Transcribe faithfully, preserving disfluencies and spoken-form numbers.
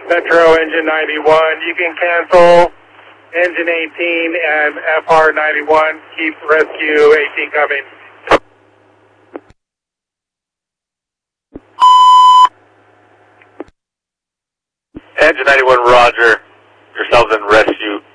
Metro Engine ninety-one. You can cancel Engine eighteen and F R ninety-one. Keep Rescue eighteen coming. Engine ninety-one, roger. Yourselves in Rescue